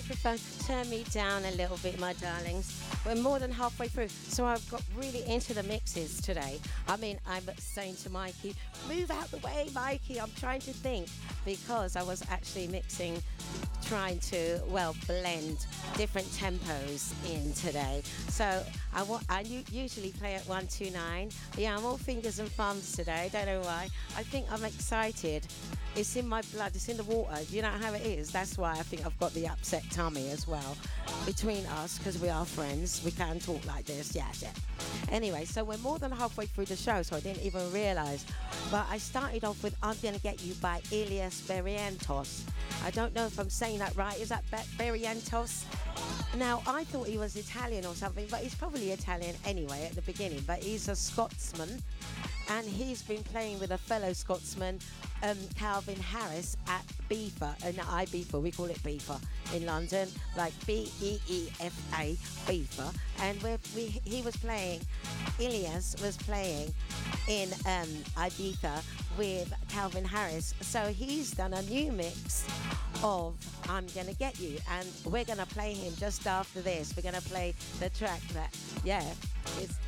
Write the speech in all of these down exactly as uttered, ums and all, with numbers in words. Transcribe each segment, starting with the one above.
microphone, turn me down a little bit, my darlings. We're more than halfway through, so I've got really into the mixes today. I mean, I'm saying to Mikey, move out the way, Mikey. I'm trying to think because I was actually mixing, trying to, well, blend different tempos in today. So I, wa- I u- usually play at one two nine. Yeah, I'm all fingers and thumbs today. Don't know why. I think I'm excited. It's in my blood, it's in the water. You know how it is? That's why I think I've got the upset tummy as well. Between us, because we are friends, we can talk like this. Yes, yeah. Anyway, so we're more than halfway through the show, so I didn't even realize. But I started off with I'm Gonna Get You by Elias Barrientos. I don't know if I'm saying that right. Is that Barrientos? Now, I thought he was Italian or something, but he's probably Italian anyway at the beginning. But he's a Scotsman, and he's been playing with a fellow Scotsman, um, Calvin Harris, at Beefer, and uh, Ibiza, we call it Beefer in London, like B E E F A, Beefer. And we're, we, he was playing, Ilias was playing in um, Ibiza with Calvin Harris. So he's done a new mix of I'm Gonna Get You, and we're gonna play him just after this. We're gonna play the track that, yeah, it's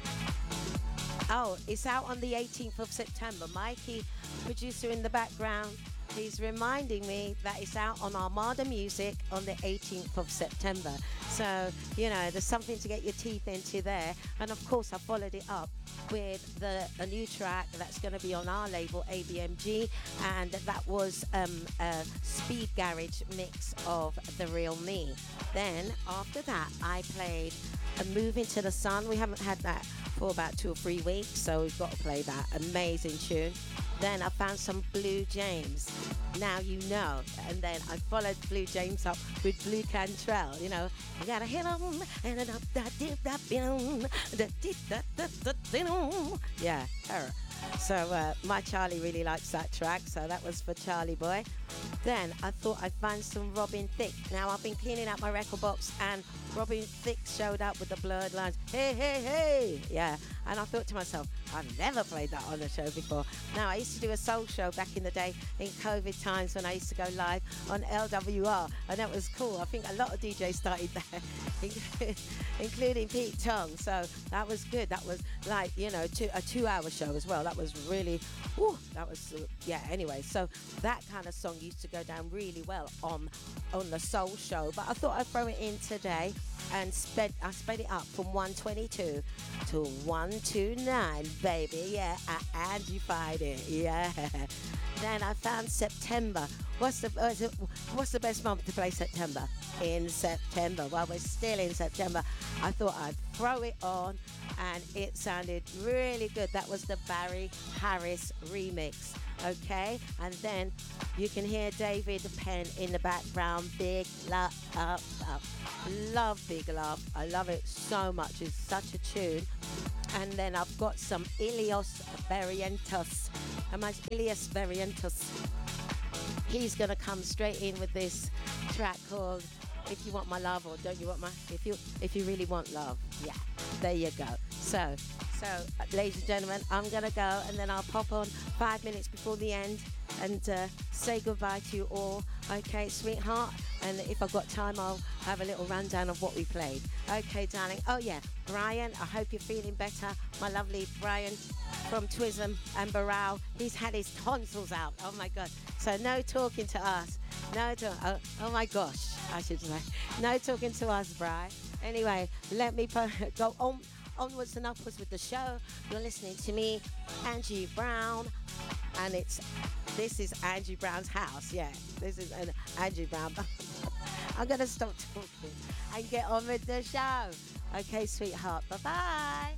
oh, it's out on the eighteenth of September. Mikey, producer in the background, he's reminding me that it's out on Armada Music on the eighteenth of September. So, you know, there's something to get your teeth into there. And of course, I followed it up with the a new track that's going to be on our label, A B M G, and that was um, a speed garage mix of The Real Me. Then, after that, I played a Move Into the Sun. We haven't had that for about two or three weeks, so we've got to play that amazing tune. Then I found some Blue James, Now You Know, and then I followed Blue James up with Blue Cantrell. You know, you gotta hit 'em and it up that dip that bin that dip that that that. Yeah, her. So uh, my Charlie really likes that track, so that was for Charlie boy. Then I thought I'd find some Robin Thicke. Now I've been cleaning out my record box and Robin Thicke showed up with the blurred lines. Hey, hey, hey. Yeah. And I thought to myself, I've never played that on the show before. Now I used to do a soul show back in the day in COVID times when I used to go live on L W R, and that was cool. I think a lot of D Js started there, including Pete Tong. So that was good. That was like, you know, two, a two-hour show as well. That was really, whew, that was, uh, yeah, anyway. So that kind of song used to go down really well on on the soul show. But I thought I'd throw it in today and sped, I sped it up from one twenty-two to one twenty-nine, baby. Yeah, I Angie-fied it. Yeah. Then I found September. What's the uh, what's the best month to play September? In September. Well, we're still in September. I thought I'd throw it on, and it sounded really good. That was the Barry Harris remix. Okay, and then you can hear David Penn in the background. Big love, up, up. Love Big Love. I love it so much. It's such a tune. And then I've got some Ilios Barrientos. Am I Ilias Barrientos? He's gonna come straight in with this track called "If You Want My Love" or "Don't You Want My." If you if you really want love, yeah. There you go. So. So, ladies and gentlemen, I'm going to go and then I'll pop on five minutes before the end and uh, say goodbye to you all. Okay, sweetheart? And if I've got time, I'll have a little rundown of what we played. Okay, darling. Oh, yeah. Brian, I hope you're feeling better. My lovely Brian from Twism and Barrow. He's had his tonsils out. Oh, my God. So, no talking to us. No talk. Oh, oh, my gosh, I should say. No talking to us, Brian. Anyway, let me po- go on. Onwards and upwards with the show. You're listening to me, Angie Brown, and it's this is Angie Brown's house. Yeah, this is an Angie Brown. I'm gonna stop talking and get on with the show. Okay, sweetheart. Bye bye.